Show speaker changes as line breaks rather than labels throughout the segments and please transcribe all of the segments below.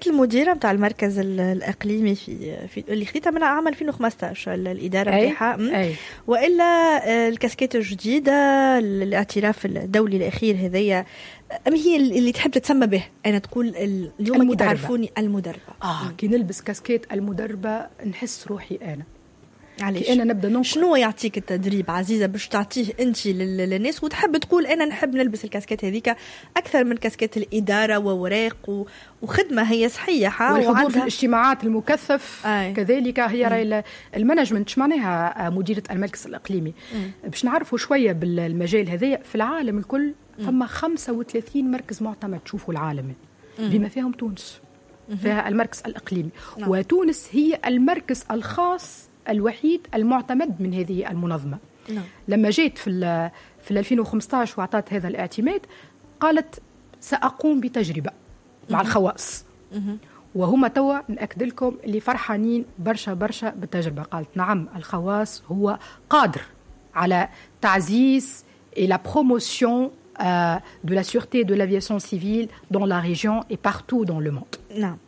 كنت المديرة متاع المركز الإقليمي في اللي خديتها من عام 2015 الإدارة نتاعها، وإلا الكاسكيت الجديدة الاعتراف الدولي الأخير هذيا هي اللي تحب تتسمى به. أنا تقول اليوم تعرفوني المدربة.
كي نلبس كاسكيت المدربة نحس روحي أنا.
علاش
أنا نبدأ ننقل.
شنو يعطيك التدريب عزيزة باش تعطيه أنت للناس وتحب تقول أنا نحب نلبس الكاسكيت هذيك أكثر من كاسكيت الإدارة ووراق وخدمة هي صحيحة
والحضور في الاجتماعات المكثف. كذلك هي المانجمنت. اش معناها مديرة المركز الإقليمي؟ باش نعرفوا شوية بالمجال هذا. في العالم الكل ثم 35 مركز معتمد. تشوفوا العالم بما فيهم تونس فيها المركز الإقليمي. وتونس هي المركز الخاص الوحيد المعتمد من هذه المنظمة. لما جيت في 2015 وعطات هذا الاعتماد قالت سأقوم بتجربة مع الخواص، وهم توا نأكد لكم اللي فرحانين برشا بالتجربة. قالت نعم الخواص هو قادر على تعزيز et la promotion de la sûreté de l'aviation civile dans la région et partout dans le monde.
نعم.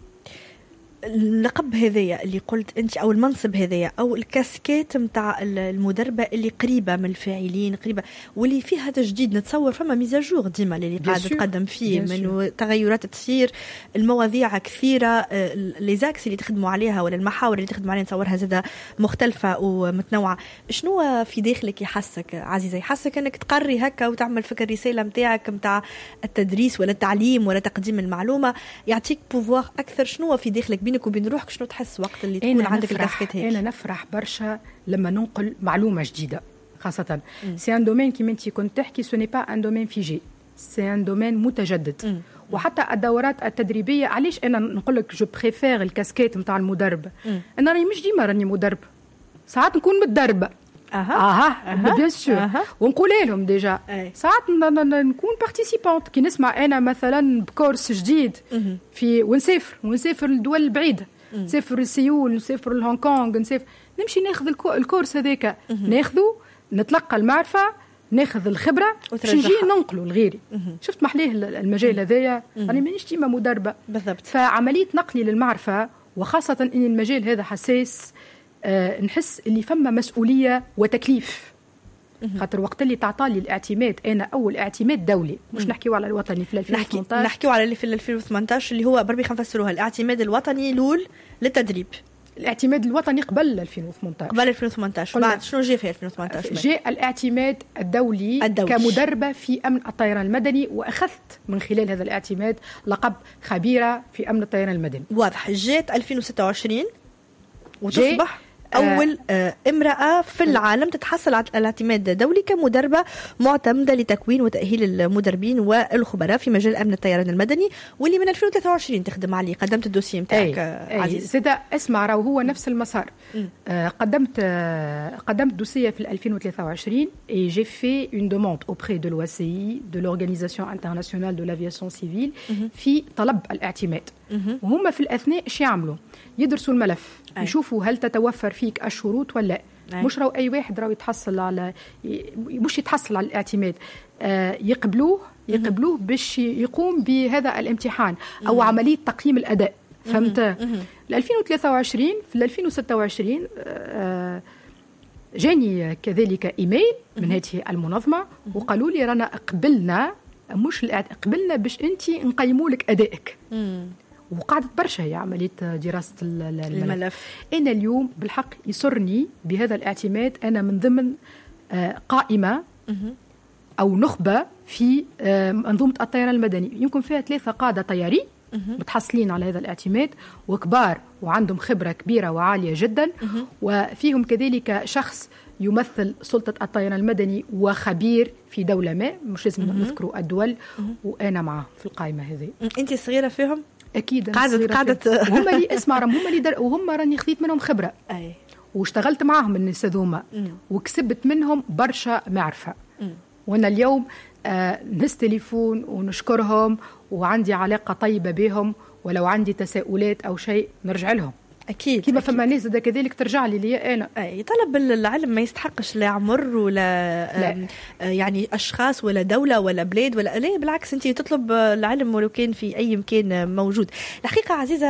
اللقب هذايا اللي قلت انت او المنصب هذايا او الكاسكيت متاع المدربه اللي قريبه من الفاعلين، قريبه واللي فيها تجديد. نتصور فما ميزاجور ديما اللي قاعده تقدم فيه من تغيرات تصير، المواضيع كثيره، لي زاكس اللي تخدموا عليها ولا المحاور اللي تخدموا عليها نتصورها زاده مختلفه ومتنوعه. شنو في داخلك يحسك عزيزه، يحسك انك تقري هكا وتعمل فكر الرساله نتاعك نتاع التدريس ولا التعليم ولا تقديم المعلومه، يعطيك بوفوار اكثر؟ شنو في داخلك بينك وبين روحك؟ شنو تحس وقت اللي تكون عندك الكاسكيت هيك؟
أنا نفرح برشا لما ننقل معلومة جديدة، خاصة سي ان دومين كي انتي كنت تحكي سو ني با ان دومين فيجي، سي ان دومين متجدد. وحتى الدورات التدريبية علاش أنا نقول لك جو بريفير الكاسكيت نتاع المدرب؟ أنا راني مش ديما راني مدرب، ساعات نكون متدربة. بيان سور ونقول لهم ديجا ساعات نكون بارتيسيبانت كي نسمع انا مثلا بكورس جديد في ونسافر للدول البعيده، نسافر لسيول، نسافر لهونغ كونغ، نمشي ناخذ الكورس هذاك، ناخذه نتلقى المعرفه، ناخذ الخبره باش نجي ننقله لغيري. شفت محليه المجال هذايا، راني مانيش ديما مدربه
بالضبط.
فعمليه نقلي للمعرفه وخاصه ان المجال هذا حساس، نحس اللي فما مسؤولية وتكليف. خاطر وقت اللي تعطالي الاعتماد، أنا أول اعتماد دولي، مش نحكيو على الوطني في 2018،
نحكيو على اللي في 2018 اللي هو بربي خنفسروها الاعتماد الوطني الأول للتدريب.
الاعتماد الوطني قبل 2018.
قبل 2018 بعد شنو جاء في 2018؟
جاء الاعتماد الدولي كمدربة في أمن الطيران المدني، وأخذت من خلال هذا الاعتماد لقب خبيرة في أمن الطيران المدني.
واضح. جاءت 2026 وتصبح أول امرأة في العالم تتحصل على الاعتماد الدولي كمدربة معتمدة لتكوين وتأهيل المدربين والخبراء في مجال أمن الطيران المدني، واللي من 2023 تخدم عليه. قدمت الدوسية متاعك عزيز.
زيدا اسمع، راهو هو نفس المسار. قدمت دوسية في 2023 et j'ai fait une demande auprès de l'OACI, de l'Organisation internationale de l'aviation civile في طلب الاعتماد. وهم في الأثناء ايش يعملوا؟ يدرسوا الملف، يشوفوا هل تتوفر فيك الشروط ولا لا. مش راهو اي واحد راهو يتحصل على الاعتماد، يقبلوه باش يقوم بهذا الامتحان او عمليه تقييم الاداء. فهمت؟ 2023 في 2026 جاني كذلك ايميل من هذه المنظمه وقالوا لي رانا قبلنا باش انت نقيموا لك ادائك. وقعدت برشا هي عملية دراسة الملف. أنا اليوم بالحق يسرني بهذا الاعتماد، أنا من ضمن قائمة أو نخبة في منظومة الطيران المدني، يمكن فيها 3 قادة طيارين متحصلين على هذا الاعتماد وكبار وعندهم خبرة كبيرة وعالية جدا، وفيهم كذلك شخص يمثل سلطة الطيران المدني وخبير في دولة ما، مش لازم نذكروا الدول، وأنا معه في القائمة هذه.
أنت صغيرة فيهم؟
أكيد
قعدت
وهم اللي اسمع هم اللي وهم راني خذيت منهم خبرة واشتغلت معهم الناس هذوما وكسبت منهم برشا معرفة. وأنا اليوم نهز تليفون ونشكرهم وعندي علاقة طيبة بهم، ولو عندي تساؤلات أو شيء نرجع لهم.
أكيد
كيما فما ناس كذلك ترجع لي أنا.
طلب العلم ما يستحقش لا عمر ولا يعني أشخاص ولا دولة ولا بلاد ولا لا، بالعكس أنت تطلب العلم ولو كان في أي مكان موجود. الحقيقة عزيزة